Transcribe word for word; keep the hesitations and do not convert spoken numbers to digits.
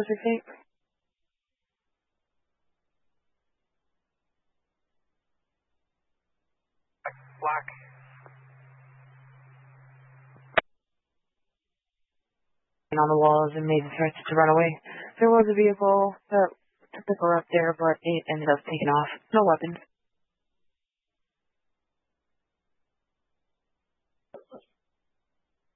was your fate? Black. On the walls and made the threats to run away. There was a vehicle that took her up there, but it ended up taking off. No weapons.